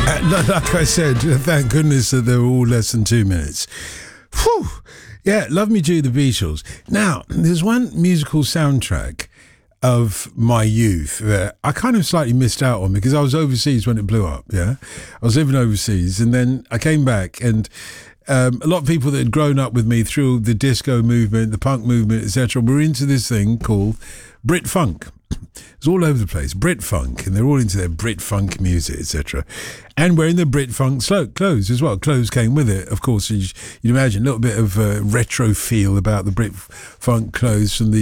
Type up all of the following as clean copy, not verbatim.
Like I said, thank goodness that they were all less than 2 minutes. Whew. Yeah, Love Me Do, the Beatles. Now, there's one musical soundtrack of my youth that I kind of slightly missed out on because I was overseas when it blew up, yeah? I was living overseas, and then I came back, and a lot of people that had grown up with me through the disco movement, the punk movement, etc., were into this thing called Brit Funk. It's all over the place, Brit Funk, and they're all into their Brit Funk music, etc. And wearing the Brit Funk clothes as well. Clothes came with it, of course. You'd imagine a little bit of retro feel about the Brit Funk clothes from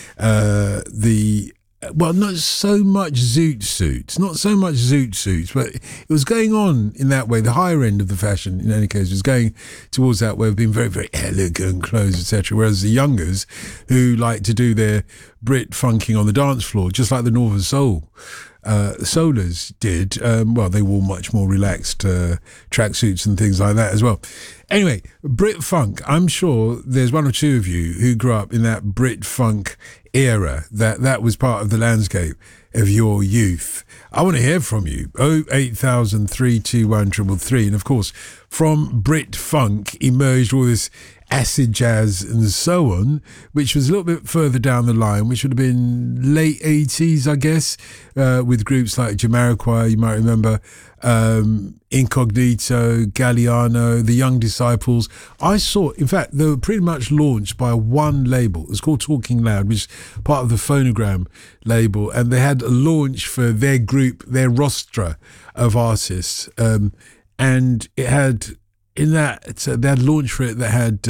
well, not so much zoot suits, but it was going on in that way. The higher end of the fashion, in any case, was going towards that way of being very, very elegant clothes, etc. Whereas the youngers, who like to do their Brit funking on the dance floor, just like the Northern Soul Soulers did, they wore much more relaxed tracksuits and things like that as well. Anyway, Brit Funk, I'm sure there's one or two of you who grew up in that Brit Funk era, that was part of the landscape of your youth. I want to hear from you. 08000 321 333. And of course, from Brit Funk emerged all this acid jazz and so on, which was a little bit further down the line, which would have been late 80s, I guess, with groups like Jamiroquai, you might remember, Incognito, Galliano, The Young Disciples. In fact, they were pretty much launched by one label. It's called Talking Loud, which is part of the Phonogram label, and they had a launch for their group, their roster of artists, and it had... In that, they had launched for it that had,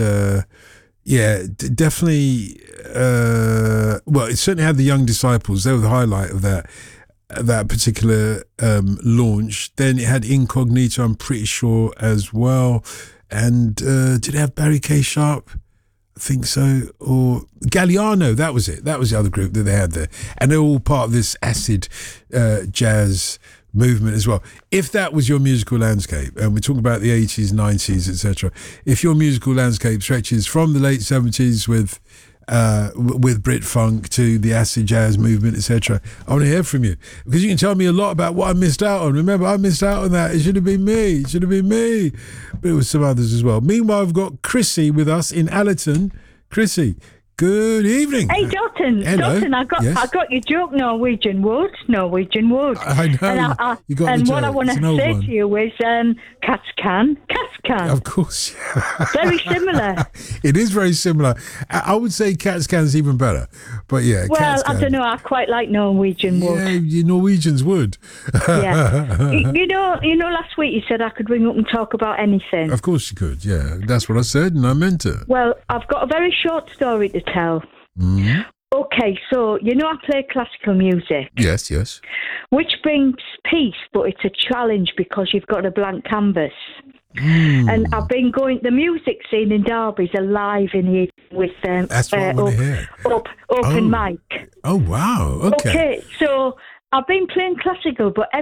definitely, it certainly had the Young Disciples. They were the highlight of that particular launch. Then it had Incognito, I'm pretty sure, as well. And did it have Barry K. Sharp? I think so. Or Galliano, that was it. That was the other group that they had there. And they're all part of this acid jazz movement as well. If that was your musical landscape, and we're talking about the 80s, 90s, etc., if your musical landscape stretches from the late 70s with Brit Funk to the acid jazz movement, etc., I want to hear from you, because you can tell me a lot about what I missed out on. Remember, I missed out on that. It should have been me. But it was some others as well. Meanwhile, I've got Chrissy with us in Allerton. Chrissy, good evening. Hey, Dalton. Hello. Dalton, I got your joke, Norwegian Wood. I know. You got and the what joke. I want to say to you is Cascan. Of course. Very similar. It is very similar. I would say Catscan's even better. But yeah, well, Catscan. I don't know. I quite like Norwegian Wood. Yeah, you Norwegians would. Yeah. You know, last week you said I could ring up and talk about anything. Of course you could, yeah. That's what I said, and I meant it. Well, I've got a very short story to tell. Mm-hmm. Okay, so I play classical music. Yes. Which brings peace, but it's a challenge because you've got a blank canvas. And I've been going, the music scene in Derby's alive in here with That's what I want to hear. Open mic. Oh, wow. Okay. Okay, so I've been playing classical, but